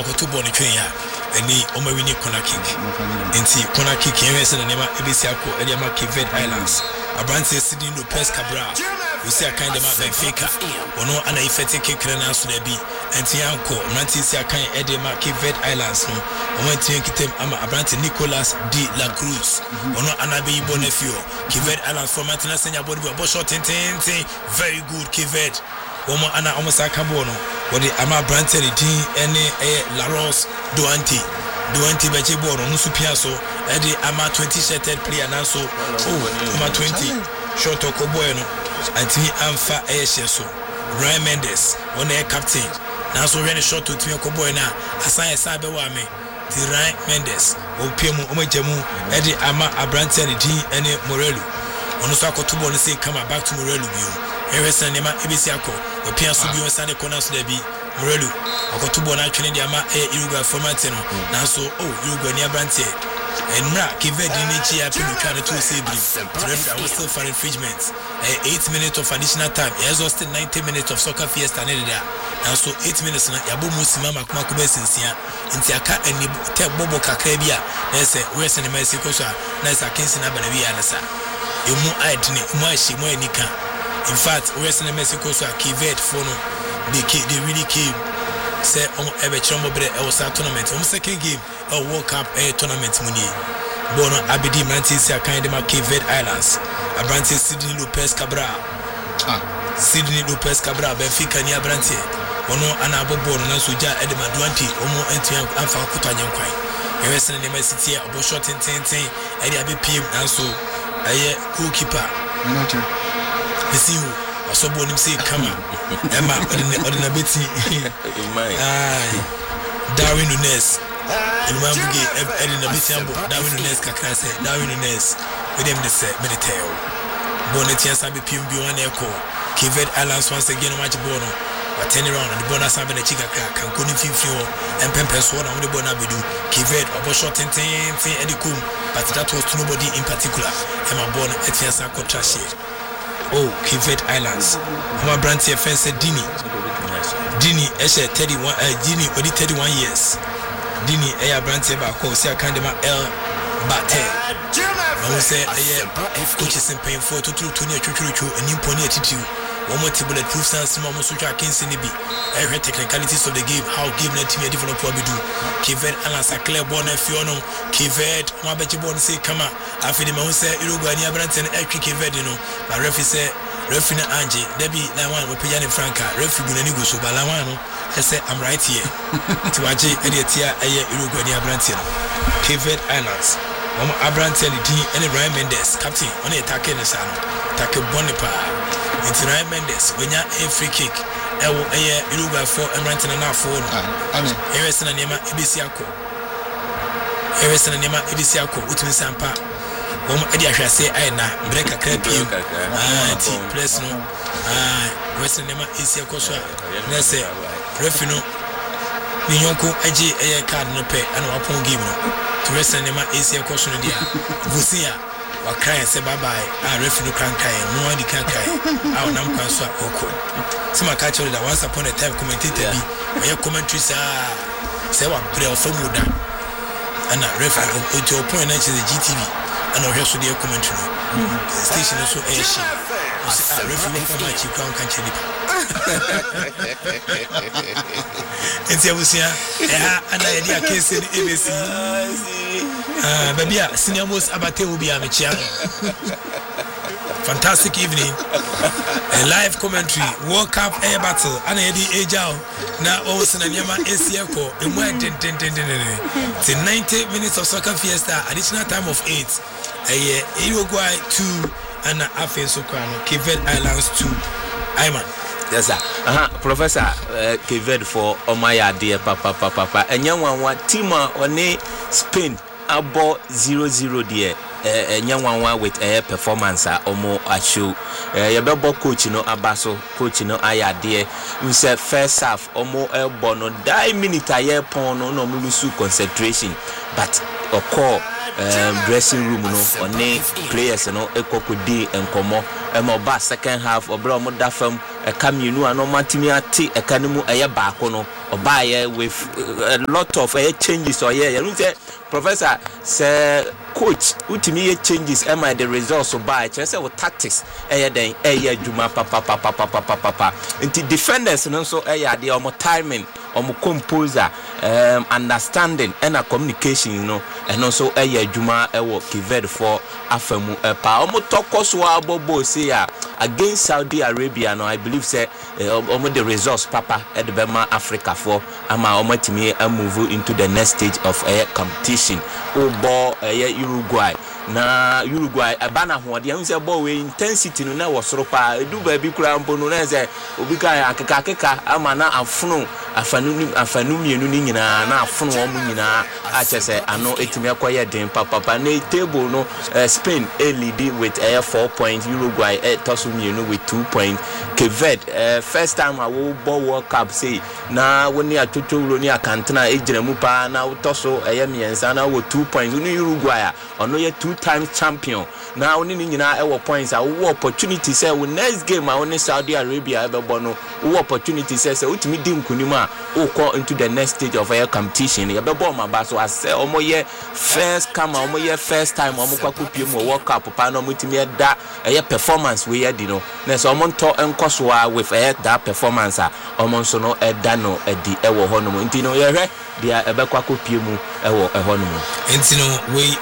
okoto ball ne twen ya ani o ma wini corner kick enti corner kick yen se na nema ebesi akọ e dey ma Cape Islands Abrante Sidney Lopez Cabral we see a kind of Benfica ono ana ifete kekere na so da bi enti anko Abrante see a kind e dey ma Cape Islands no o ma tien kitem ama Abrante Nicolas de la Cruz ono ana be yibo na fio Cape Islands for Martina senya body bo shot ten very good Cape Woman ana almost a cabono, but the Ama Brantel any Laros Duante Beche Boro, Nusupiaso, Eddie Ama 20 shirted player now so Ama 20 short of Cobueno, and Timmy Amfa Aesheso, Ryan Mendes, one air captain. Now so really short to Timmy Cobuena, assign a Sabewame, the Ryan Mendes, Opium Omejemu, Eddie Ama Brantel any Morelu. Onosako Tubo say come back to Morelu view. Eresa nema ebisiako opia so bi onsa ne kona so da bi Morelu akotubo na twene dia ma Uruguay format no na so Uruguay ni Abrante enra Cape ni chi ya pinu twa to say bi referee was still for infringement 8 minutes of additional time exhausted 90 minutes of soccer fiesta ne there na so 8 minutes na yabo musima makoma ko be sensia nti aka ani te bobo kakra bi a na se we se ne Mexico so na sa kensi na bana bi ya na sa emu aidne mu ashi mu anika. In fact, Western Mexico so Cape for no they really came say on ever chombre or tournament on second game or World Cup tournament muni bono abidi mantis ya kind of Cape Islands Abrante Sidney Lopez Cabral Benfica ni Abrante ono ana abobo no so ja edema duanti omo entian amfa kutanya nkwan Western City abo shot ten edi abi pm nanso aye goalkeeper see who also born him say come Emma ordinary beti Darwin Nunes and Mambugi Edina Bitiambo Darwin Nunes kakra say Darwin Nunes with them they say meditail Bonnetia Sabi Pimbi one echo Cape Islands once again match bono but turn around and the bonus have the chica can go in 50 and Pempers one on the Bonabidu Cape about shot ten Edikum but that was to nobody in particular Emma born Etiasa Kotrashi Cape Islands. Ama Branty offense Dini. Dini 31 Dini only 31 years. Dini Branty ba ko say kind of El Bate. I say coach is paying for to chuchu and impony attitude. One more bulletproof stance mama sucha against Nibi. Every technicalities of the game, how game net team develop what we do. Cape Islands a clear born and Fiono. Cape my betty born say come out. I feel the man say Uruguay and Branton Cape you know. But referee say Refina Angie, Debbie Lawan with Piani Franca, referee Gunanigo so Balawano. I say I'm right here. To Aji Ediatia Uruguay and Branton. Cape Islands. Mama Abrante and Ryan Mendes, captain, on the attack in the sun. Take a bonipa. It's Ryan Mendes, when you're a free kick. Uruguay for Branton and now for Harrison and Nema Ebisiako. Harrison and Nema Ebisiako, Utin Sampa. Eddie, I say, I na break a crap you. Press no. Western Nema Isiako, let's say, Refino. Ninyonko aje card no pay and upon give to rest and AC question dia Vusia wa cry say bye bye referee can cry no one can cry our nam can so oko some catch that once upon a time commentator be your commentary say wa play of muda and referee to point na the GTV and we so the commentary station so she referee for my chief can chili Enti abusia ana yedi akese ni ABC baby senior most abate obi amechia fantastic evening a live commentary World Cup air battle ana yedi ejao na also na nyama esieko emu the 90 minutes of soccer fiesta additional time of 8 Uruguay 2 and Afenso Kwano Cape Islands 2 Ayman. Yes, sir. Professor Cape for Omaya dear papa. And young one team on Spain about 0-0 dear. And young one with a performance or more a show. Your bebo coach no abaso coach no aya dear. We said first half or more elbow no die minute a year porn no lose concentration. But a call dressing room no ɔne players no ekokodi enkomo ba second half obra mo da fam eka mienu ano matimi ate eka ne mu eye baako no obaye with a lot of changes or yeah you say professor say coach utimi ye changes am the results so by say with tactics den adwuma papa into defenders no so de omo timing omo composer understanding and a communication you know and also adwuma wo Kived for afamu pa omo tokoso abobo say against Saudi Arabia no I believe say omo the results papa at the Bema Africa for ama omo timi move into the next stage of competition obo Uruguay na Uruguay abana ho de say ball we intensity no na wosoro pa edu ba bi kura mpo no na say obi ka akeka ama na afanu mienu ni nyina na afono omo nyina a chese ano etimi akoye den papa na table no Spain lead with 4 points Uruguay tosu mienu with 2 points Kived first time I will ball World Cup say na woni atotoro ni akantena ejina mu pa na toso miensa na wo 2 points ni Uruguay ono ye 2 times champion na oni ni nyina points a wo opportunity say wo next game a oni Saudi Arabia ebebo no wo opportunity say utimi di nkunim a wo go into the next stage of competition ye bebo ma ba so ase omo ye first come omo ye first time omo kwakopie mu World Cup pa na omutimi da performance we ye di no na so omo nto enkoso a with that performance a omo nso no da no edi ewo ho no nti no ye hwe dia ebekwakopie mu ewo ho no nti no we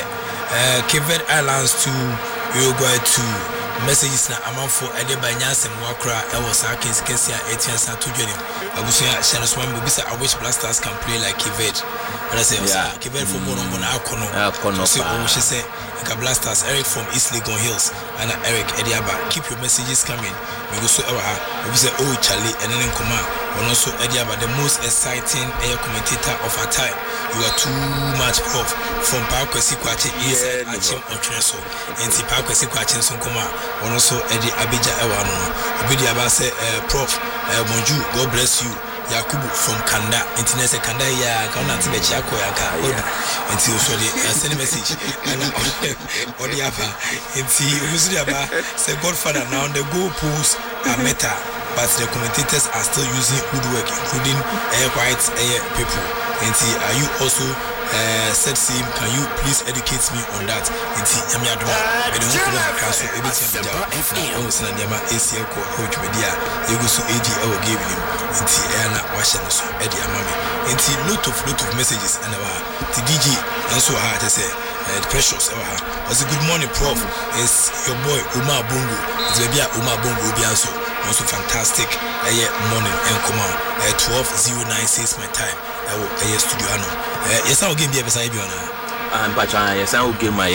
Kived Islands to Uruguay to messages na amanfo ede banyasem wakra ewo sa case ya etiansa to dwene abusia shanosman bobisa I wish Black Stars can play like Kived but I say Kived football no na akono so she say Black Stars Eric from East Legon Hills and Eric Ediaba keep your messages coming we go so ewa we say oh Charlie and then come on also Ediaba the most exciting commentator of our time you are too much prof from Pakwesi Kwache is Achim Otreso and si Pakwesi Kwache so come on also Edi Abija ewa no Ediaba say prof bonjour God bless you Yakubu from Kanda internet Kanda ya kauna tibe chako yaka until so send message and Odiapa until Uziaba say Godfather now the goal posts are meta but the commentators are still using woodwork including white people until are you also said same can you please educate me on that until Yamiaduma I don't know how to everything I was in Yama ACL coach media you go to AD I will give him until Anna Washington so Eddie Amami until lot of messages and the DJ and so hard to say precious was a good morning prof is your boy Umar Bongo it's baby Umar Bongo Obianso also fantastic morning and come on 12:096 my time studio ano yes I game be beside you na mpacha yes I game my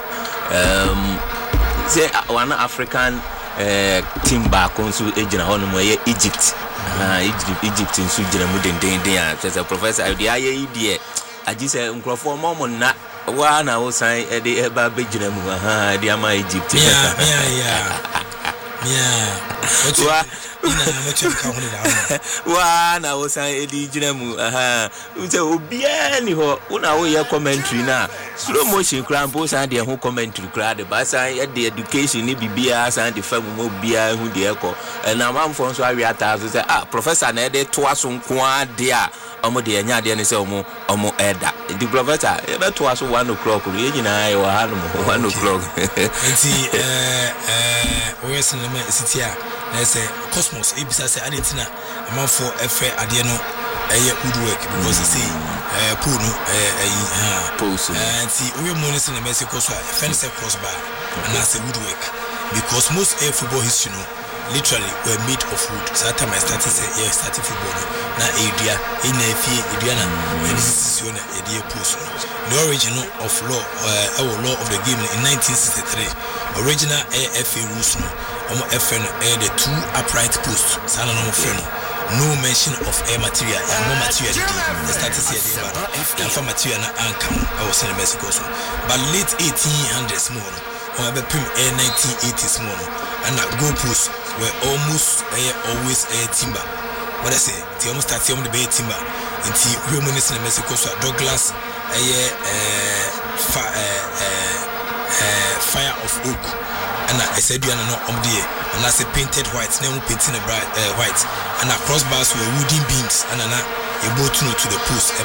say one African team back onso ejina hono mo Egypt Egypt nso jina mu denden a say professor dey aye die agi say nkrofo mo na wa na wo san dey eba bejina mu dey ama Egypt wa na wo san edi jina mu unse obia ni ho una wo ye commentary na slow motion kran bo san de ho commentary kran de ba san de education ni bibia san de fam mo bia hu de eko na mamfo nso awi ata so say professor na de to aso nko ade a omo de nya de ne say omo eda the professor e be to aso 1 o'clock ye nyina ye wa ha no 1 o'clock nti we sen na city a na say Cosmos ebisa say adentina amanfo efe ade no woodwork because say pool no post nti we money sen na Mexico so fence crossbar and as a woodwork because most football history no literally were made of wood. So that time I started starting football na area in a few na this is a post. The origin of law law of the game in 1963 original AFA rules no FN the 2 upright posts sana no friend no mention of air material and more material the status here and for material na anka I was in Mexico so but late 1800s more or the prim 1980s more and goal posts were almost always timber. What I say, the almost start the timber. In the humanist in Mexico, so Douglas fire of oak and I said you are not and I say painted white then painting a bright white and across bars were wooden beams and a boat to the post